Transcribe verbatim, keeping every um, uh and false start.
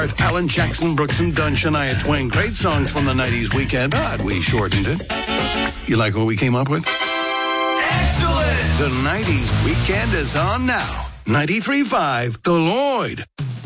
Alan Jackson, Brooks and Dunn, Shania Twain. Great songs from the nineties weekend, but we shortened it. You like what we came up with? Excellent! The nineties weekend is on now. ninety-three point five, The Lloyd.